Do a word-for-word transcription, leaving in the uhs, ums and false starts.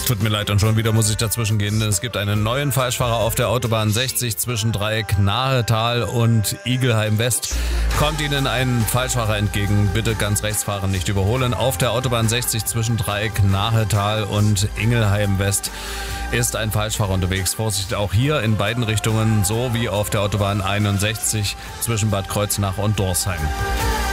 Tut mir leid, und schon wieder muss ich dazwischen gehen. Es gibt einen neuen Falschfahrer auf der Autobahn sechzig zwischen Dreieck Nahetal und Igelheim West. Kommt Ihnen ein Falschfahrer entgegen, bitte ganz rechts fahren, nicht überholen. Auf der Autobahn sechzig zwischen Dreieck Nahetal und Ingelheim West ist ein Falschfahrer unterwegs. Vorsicht auch hier in beiden Richtungen, so wie auf der Autobahn einundsechzig zwischen Bad Kreuznach und Dorsheim.